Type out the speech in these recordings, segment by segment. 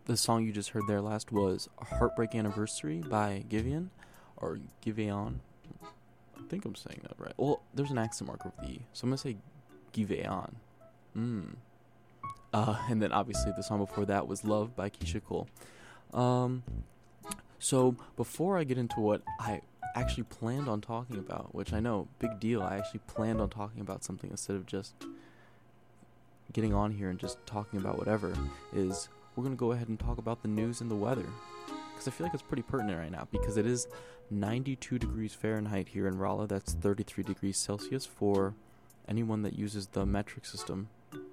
The song you just heard there last was Heartbreak Anniversary by Giveon, or Giveon. I think I'm saying that right. Well, there's an accent mark over the E, so I'm going to say Giveon. And then obviously the song before that was Love by Keisha Cole. So before I get into what I actually planned on talking about, which I know, big deal, I actually planned on talking about something instead of just getting on here and just talking about whatever, is we're going to go ahead and talk about the news and the weather. Because I feel like it's pretty pertinent right now, because it is 92 degrees Fahrenheit here in Rolla. That's 33 degrees Celsius for anyone that uses the metric system.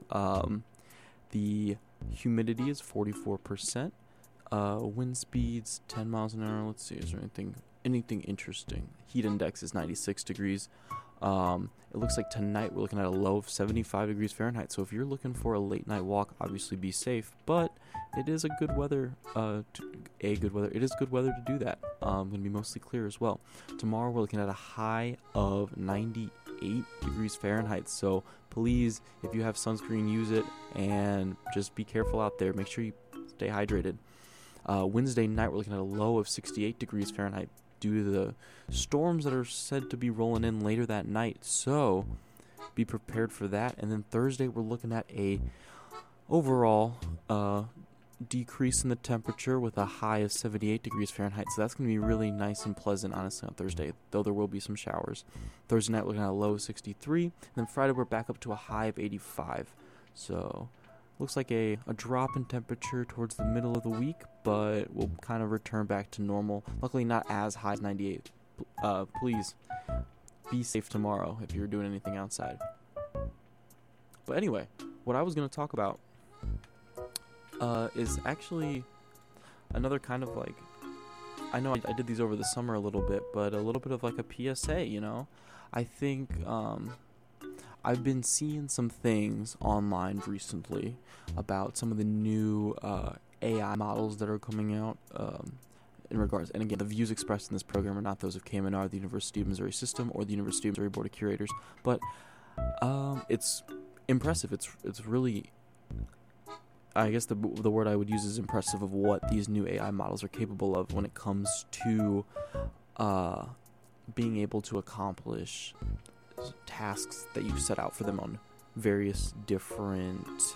The humidity is 44%. Wind speeds 10 miles an hour. Let's see, is there anything interesting? Heat index is 96 degrees. It looks like tonight we're looking at a low of 75 degrees Fahrenheit. So if you're looking for a late night walk, obviously be safe. But it is good weather. It is good weather to do that. Going to be mostly clear as well. Tomorrow we're looking at a high of 98 degrees Fahrenheit. So please, if you have sunscreen, use it, and just be careful out there. Make sure you stay hydrated. Wednesday night we're looking at a low of 68 degrees Fahrenheit due to the storms that are said to be rolling in later that night. So be prepared for that. And then Thursday we're looking at a overall decrease in the temperature with a high of 78 degrees Fahrenheit. So that's going to be really nice and pleasant, honestly, on Thursday, though there will be some showers. Thursday night we're looking at a low of 63. And then Friday we're back up to a high of 85. So looks like a drop in temperature towards the middle of the week, but we'll kind of return back to normal. Luckily not as high as 98. Please be safe tomorrow if you're doing anything outside. But anyway, what I was going to talk about is actually another kind of like, I know I did these over the summer a little bit, but a little bit of like a PSA, you know? I think I've been seeing some things online recently about some of the new AI models that are coming out in regards, and again, the views expressed in this program are not those of KMNR, the University of Missouri System, or the University of Missouri Board of Curators, but it's impressive. It's really, I guess the word I would use is impressive of what these new AI models are capable of when it comes to being able to accomplish tasks that you set out for them on various different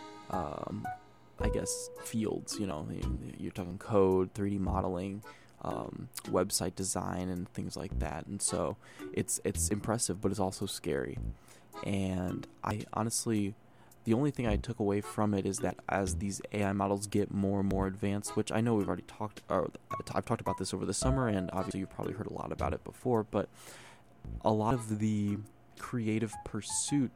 fields. You know, you're talking code, 3D modeling, website design, and things like that. And so it's impressive, but it's also scary. And I honestly, the only thing I took away from it is that as these AI models get more and more advanced, which I know we've already I've talked about this over the summer, and obviously you've probably heard a lot about it before, but a lot of the creative pursuits